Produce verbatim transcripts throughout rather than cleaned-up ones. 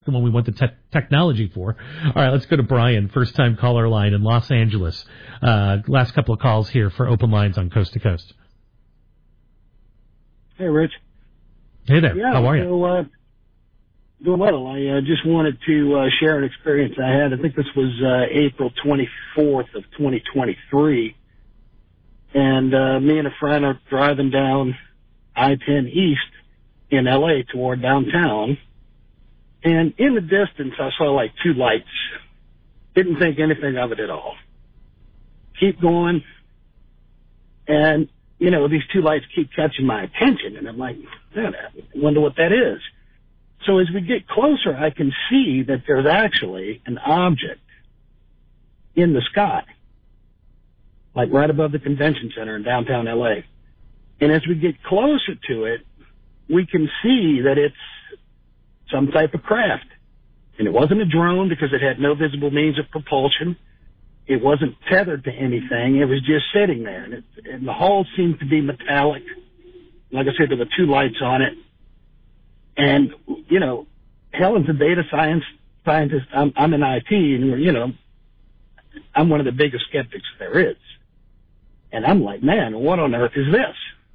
the one we went to te- technology for. All right, let's go to Brian, first-time caller line in Los Angeles. Uh, last couple of calls here for open lines on Coast to Coast. Hey, Rich. Hey there. Yeah, How are you? So, uh, doing well. I uh, just wanted to uh, share an experience I had. I think this was uh, April twenty-fourth of twenty twenty-three. And uh, me and a friend are driving down I ten East in L A toward downtown. And in the distance, I saw like two lights. Didn't think anything of it at all. Keep going. And, you know, these two lights keep catching my attention. And I'm like, man, I wonder what that is. So as we get closer, I can see that there's actually an object in the sky, like right above the convention center in downtown L A. And as we get closer to it, we can see that it's some type of craft. And it wasn't a drone because it had no visible means of propulsion. It wasn't tethered to anything. It was just sitting there. And, it, and the hull seemed to be metallic. Like I said, there were two lights on it. And, you know, Helen's a data science scientist. I'm, I'm in I T, and, you know, I'm one of the biggest skeptics there is. And I'm like, man, what on earth is this?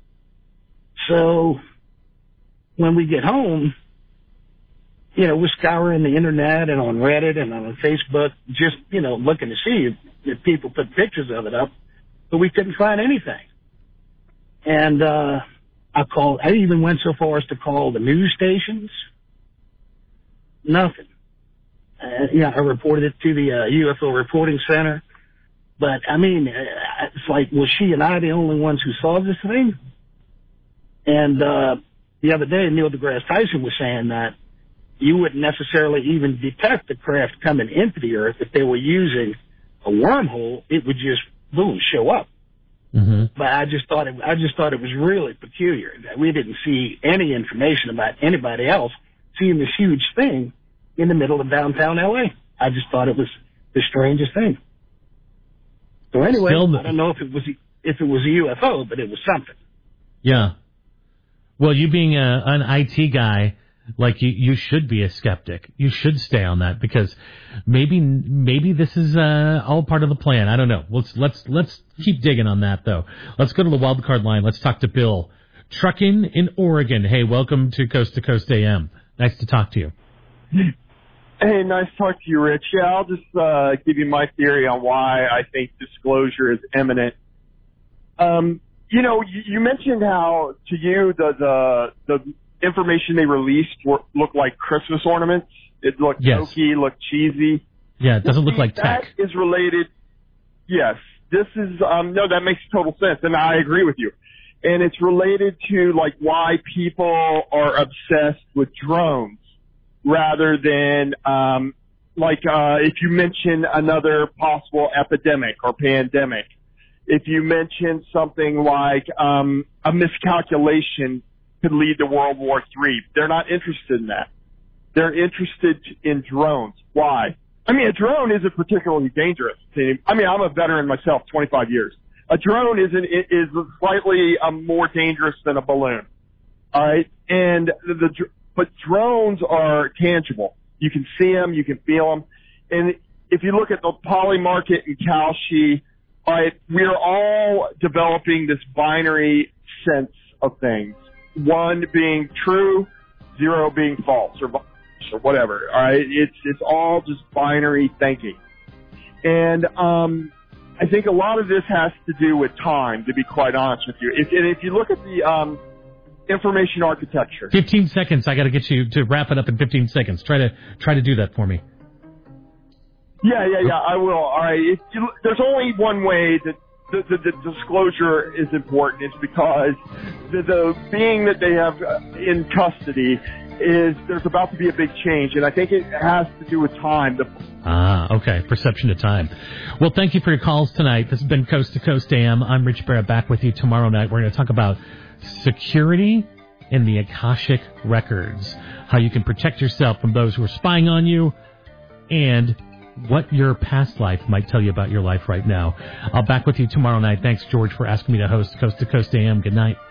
So when we get home, you know, we're scouring the internet and on Reddit and on Facebook, just, you know, looking to see if, if people put pictures of it up, but we couldn't find anything. And, uh, I called, I even went so far as to call the news stations. Nothing. Uh, yeah, I reported it to the, uh, U F O reporting center. But, I mean, it's like, was she and I the only ones who saw this thing? And, uh, the other day, Neil deGrasse Tyson was saying that you wouldn't necessarily even detect the craft coming into the Earth if they were using a wormhole. It would just, boom, show up. Mm-hmm. But I just thought it, I just thought it was really peculiar that we didn't see any information about anybody else seeing this huge thing in the middle of downtown L A. I just thought it was the strangest thing. So anyway, Still, I don't know if it was if it was a U F O, but it was something. Yeah. Well, you being a, an I T guy, like you, you should be a skeptic. You should stay on that because maybe maybe this is uh, all part of the plan. I don't know. Let's let's let's keep digging on that though. Let's go to the wild card line. Let's talk to Bill, trucking in Oregon. Hey, welcome to Coast to Coast A M. Nice to talk to you. Hey, nice to talk to you, Rich. Yeah, I'll just uh, give you my theory on why I think disclosure is imminent. Um, you know, you, you mentioned how to you the the the information they released were, looked like Christmas ornaments. It looked yes. hokey, looked cheesy. Yeah, it doesn't well, look like that tech. That is related. Yes, this is um, no, that makes total sense, and I agree with you. And it's related to like why people are obsessed with drones rather than um, like uh, if you mention another possible epidemic or pandemic. If you mention something like um, a miscalculation could lead to World War Three, they're not interested in that. They're interested in drones. Why? I mean, a drone isn't particularly dangerous. I mean, I'm a veteran myself, twenty-five years. A drone isn't is slightly um, more dangerous than a balloon. All right, and the, the but drones are tangible. You can see them, you can feel them, and if you look at the Poly Market and Kalshi, all right, we're all developing this binary sense of things. One being true, zero being false, or or whatever. All right, it's it's all just binary thinking, and um, I think a lot of this has to do with time. To be quite honest with you, if and if you look at the um, information architecture, fifteen seconds. I got to get you to wrap it up in fifteen seconds. Try to try to do that for me. Yeah, yeah, yeah. I will. All right. If you, there's only one way that. The, the, the disclosure is important. It's because the, the being that they have in custody is there's about to be a big change, and I think it has to do with time. The ah, okay. Perception of time. Well, thank you for your calls tonight. This has been Coast to Coast A M. I'm Rich Barrett, back with you tomorrow night. We're going to talk about security in the Akashic Records, how you can protect yourself from those who are spying on you, and what your past life might tell you about your life right now. I'll back with you tomorrow night. Thanks, George, for asking me to host Coast to Coast A M. Good night.